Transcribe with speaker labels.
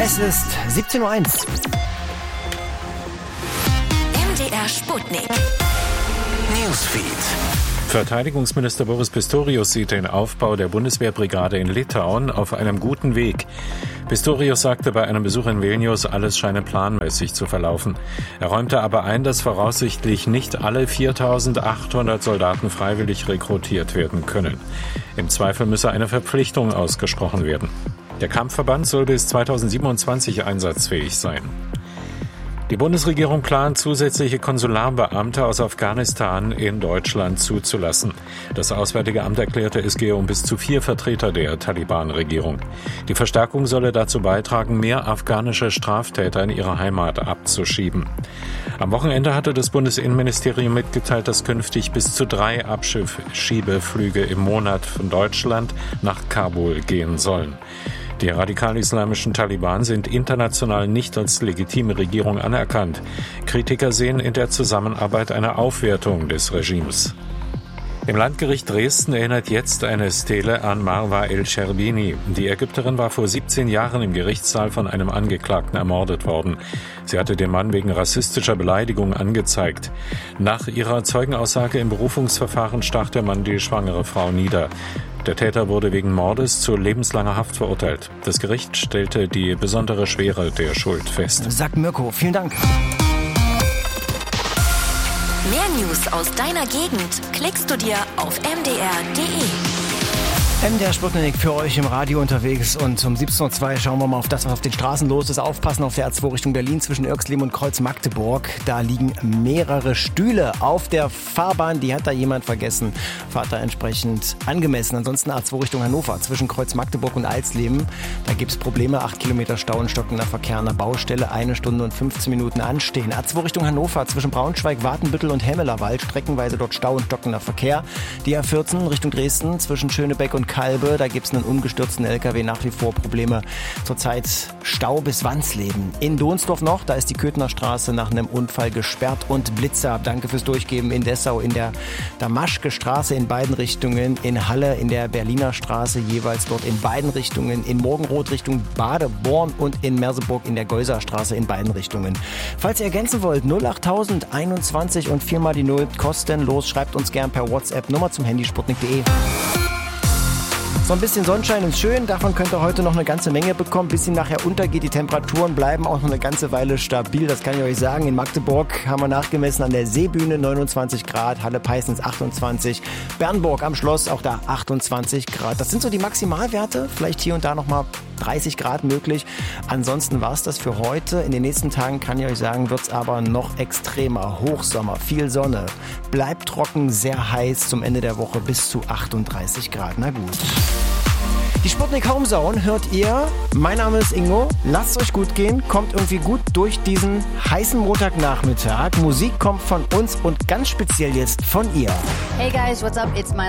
Speaker 1: Es ist 17:01 Uhr.
Speaker 2: MDR Sputnik. Newsfeed.
Speaker 3: Verteidigungsminister Boris Pistorius sieht den Aufbau der Bundeswehrbrigade in Litauen auf einem guten Weg. Pistorius sagte bei einem Besuch in Vilnius, alles scheine planmäßig zu verlaufen. Er räumte aber ein, dass voraussichtlich nicht alle 4.800 Soldaten freiwillig rekrutiert werden können. Im Zweifel müsse eine Verpflichtung ausgesprochen werden. Der Kampfverband soll bis 2027 einsatzfähig sein. Die Bundesregierung plant, zusätzliche Konsularbeamte aus Afghanistan in Deutschland zuzulassen. Das Auswärtige Amt erklärte, es gehe um bis zu 4 Vertreter der Taliban-Regierung. Die Verstärkung solle dazu beitragen, mehr afghanische Straftäter in ihre Heimat abzuschieben. Am Wochenende hatte das Bundesinnenministerium mitgeteilt, dass künftig bis zu 3 Abschiebeflüge im Monat von Deutschland nach Kabul gehen sollen. Die radikal-islamischen Taliban sind international nicht als legitime Regierung anerkannt. Kritiker sehen in der Zusammenarbeit eine Aufwertung des Regimes. Im Landgericht Dresden erinnert jetzt eine Stele an Marwa El-Sherbini. Die Ägypterin war vor 17 Jahren im Gerichtssaal von einem Angeklagten ermordet worden. Sie hatte den Mann wegen rassistischer Beleidigung angezeigt. Nach ihrer Zeugenaussage im Berufungsverfahren stach der Mann die schwangere Frau nieder. Der Täter wurde wegen Mordes zu lebenslanger Haft verurteilt. Das Gericht stellte die besondere Schwere der Schuld fest.
Speaker 1: Sagt Mirko, vielen Dank.
Speaker 2: Mehr News aus deiner Gegend klickst du dir auf mdr.de.
Speaker 1: MDR Sputnik für euch im Radio unterwegs und um 17:02 Uhr schauen wir mal auf das, was auf den Straßen los ist. Aufpassen auf der A2 Richtung Berlin zwischen Irxleben und Kreuz Magdeburg. Da liegen mehrere Stühle auf der Fahrbahn. Die hat da jemand vergessen. Fahrt da entsprechend angemessen. Ansonsten A2 Richtung Hannover zwischen Kreuz Magdeburg und Alsleben. Da gibt es Probleme. 8 Kilometer Stau und stockender Verkehr an der Baustelle. 1 Stunde und 15 Minuten anstehen. A2 Richtung Hannover zwischen Braunschweig, Watenbüttel und Hemmelerwald. Streckenweise dort Stau und stockender Verkehr. Die A14 Richtung Dresden zwischen Schönebeck und Kalbe, da gibt es einen umgestürzten LKW, nach wie vor Probleme. Zurzeit Stau bis Wansleben. In Donsdorf noch, da ist die Köthner Straße nach einem Unfall gesperrt und Blitze ab. Danke fürs Durchgeben. In Dessau in der Damaschke Straße in beiden Richtungen. In Halle in der Berliner Straße jeweils dort in beiden Richtungen. In Morgenroth Richtung Badeborn und in Merseburg in der Geuser Straße in beiden Richtungen. Falls ihr ergänzen wollt, 08000 21 und 4 mal die 0 kostenlos. Schreibt uns gern per WhatsApp. Nummer zum Handy sputnik.de. So ein bisschen Sonnenschein ist schön, davon könnt ihr heute noch eine ganze Menge bekommen. Bis sie nachher untergeht, die Temperaturen bleiben auch noch eine ganze Weile stabil, das kann ich euch sagen. In Magdeburg haben wir nachgemessen an der Seebühne 29 Grad, Halle-Peisnitz 28, Bernburg am Schloss auch da 28 Grad. Das sind so die Maximalwerte, vielleicht hier und da nochmal 30 Grad möglich. Ansonsten war es das für heute. In den nächsten Tagen kann ich euch sagen, wird es aber noch extremer. Hochsommer, viel Sonne, bleibt trocken, sehr heiß zum Ende der Woche bis zu 38 Grad. Na gut. Die Sputnik Homezone hört ihr. Mein Name ist Ingo. Lasst es euch gut gehen. Kommt irgendwie gut durch diesen heißen Montagnachmittag. Musik kommt von uns und ganz speziell jetzt von ihr.
Speaker 4: Hey guys, what's up? It's my